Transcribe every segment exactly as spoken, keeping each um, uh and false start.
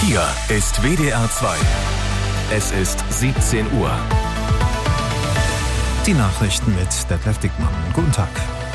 Hier ist W D R zwei. Es ist siebzehn Uhr. Die Nachrichten mit Detlef Dickmann. Guten Tag.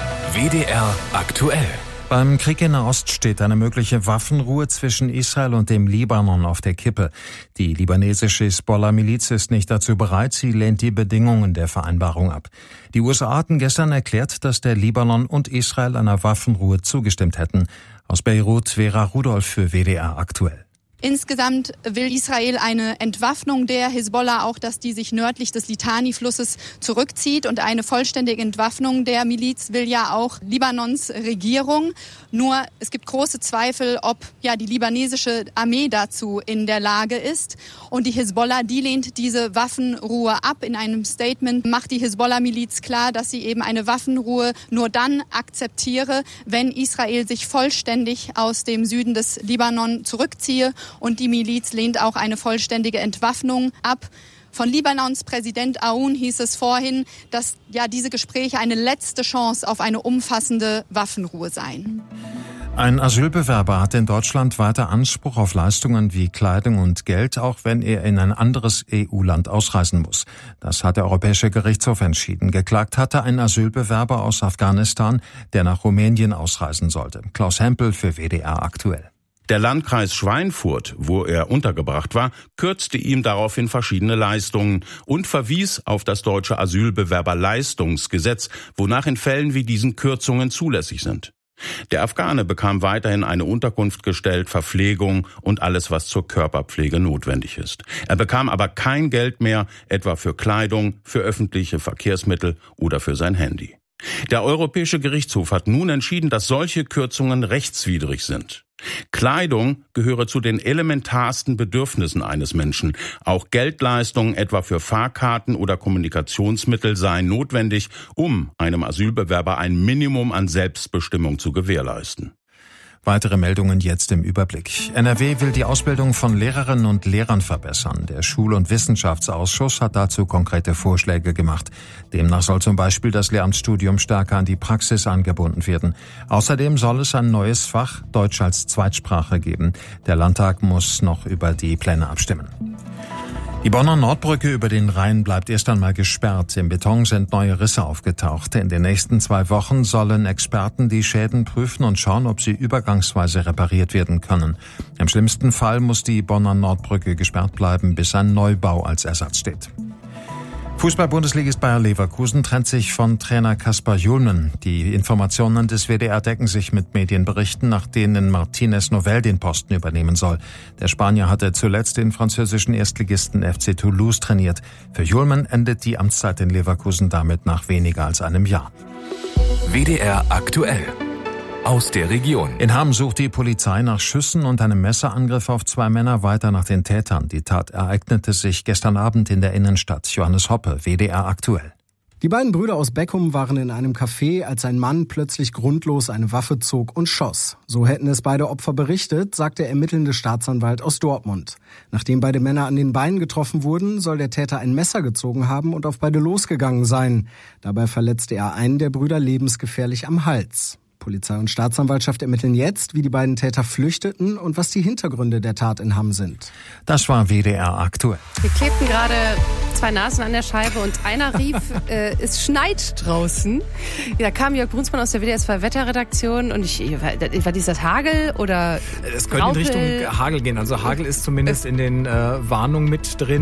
W D R aktuell. Beim Krieg in Nahost steht eine mögliche Waffenruhe zwischen Israel und dem Libanon auf der Kippe. Die libanesische Hisbollah-Miliz ist nicht dazu bereit, sie lehnt die Bedingungen der Vereinbarung ab. Die U S A hatten gestern erklärt, dass der Libanon und Israel einer Waffenruhe zugestimmt hätten. Aus Beirut, Vera Rudolph für W D R aktuell. Insgesamt will Israel eine Entwaffnung der Hisbollah, auch dass die sich nördlich des Litani-Flusses zurückzieht. Und eine vollständige Entwaffnung der Miliz will ja auch Libanons Regierung. Nur es gibt große Zweifel, ob ja die libanesische Armee dazu in der Lage ist. Und die Hisbollah, die lehnt diese Waffenruhe ab. In einem Statement macht die Hisbollah-Miliz klar, dass sie eben eine Waffenruhe nur dann akzeptiere, wenn Israel sich vollständig aus dem Süden des Libanon zurückziehe. Und die Miliz lehnt auch eine vollständige Entwaffnung ab. Von Libanons Präsident Aoun hieß es vorhin, dass ja diese Gespräche eine letzte Chance auf eine umfassende Waffenruhe seien. Ein Asylbewerber hat in Deutschland weiter Anspruch auf Leistungen wie Kleidung und Geld, auch wenn er in ein anderes E U-Land ausreisen muss. Das hat der Europäische Gerichtshof entschieden. Geklagt hatte ein Asylbewerber aus Afghanistan, der nach Rumänien ausreisen sollte. Klaus Hempel für W D R aktuell. Der Landkreis Schweinfurt, wo er untergebracht war, kürzte ihm daraufhin verschiedene Leistungen und verwies auf das deutsche Asylbewerberleistungsgesetz, wonach in Fällen wie diesen Kürzungen zulässig sind. Der Afghane bekam weiterhin eine Unterkunft gestellt, Verpflegung und alles, was zur Körperpflege notwendig ist. Er bekam aber kein Geld mehr, etwa für Kleidung, für öffentliche Verkehrsmittel oder für sein Handy. Der Europäische Gerichtshof hat nun entschieden, dass solche Kürzungen rechtswidrig sind. Kleidung gehöre zu den elementarsten Bedürfnissen eines Menschen. Auch Geldleistungen, etwa für Fahrkarten oder Kommunikationsmittel, seien notwendig, um einem Asylbewerber ein Minimum an Selbstbestimmung zu gewährleisten. Weitere Meldungen jetzt im Überblick. N R W will die Ausbildung von Lehrerinnen und Lehrern verbessern. Der Schul- und Wissenschaftsausschuss hat dazu konkrete Vorschläge gemacht. Demnach soll zum Beispiel das Lehramtsstudium stärker an die Praxis angebunden werden. Außerdem soll es ein neues Fach Deutsch als Zweitsprache geben. Der Landtag muss noch über die Pläne abstimmen. Die Bonner Nordbrücke über den Rhein bleibt erst einmal gesperrt. Im Beton sind neue Risse aufgetaucht. In den nächsten zwei Wochen sollen Experten die Schäden prüfen und schauen, ob sie übergangsweise repariert werden können. Im schlimmsten Fall muss die Bonner Nordbrücke gesperrt bleiben, bis ein Neubau als Ersatz steht. Fußball-Bundesligist Bayer Leverkusen trennt sich von Trainer Kaspar Julmen. Die Informationen des W D R decken sich mit Medienberichten, nach denen Martinez Novell den Posten übernehmen soll. Der Spanier hatte zuletzt den französischen Erstligisten F C Toulouse trainiert. Für Julmen endet die Amtszeit in Leverkusen damit nach weniger als einem Jahr. W D R aktuell. Aus der Region. In Hamm sucht die Polizei nach Schüssen und einem Messerangriff auf zwei Männer weiter nach den Tätern. Die Tat ereignete sich gestern Abend in der Innenstadt. Johannes Hoppe, W D R aktuell. Die beiden Brüder aus Beckum waren in einem Café, als ein Mann plötzlich grundlos eine Waffe zog und schoss. So hätten es beide Opfer berichtet, sagt der ermittelnde Staatsanwalt aus Dortmund. Nachdem beide Männer an den Beinen getroffen wurden, soll der Täter ein Messer gezogen haben und auf beide losgegangen sein. Dabei verletzte er einen der Brüder lebensgefährlich am Hals. Polizei und Staatsanwaltschaft ermitteln jetzt, wie die beiden Täter flüchteten und was die Hintergründe der Tat in Hamm sind. Das war W D R aktuell. Wir klebten gerade zwei Nasen an der Scheibe und einer rief, äh, es schneit draußen. Da kam Jörg Brunsmann aus der W D R zwei Wetterredaktion und ich, war, war dies das Hagel oder Es könnte in Richtung Hagel gehen. Also Hagel ist zumindest in den äh, Warnungen mit drin.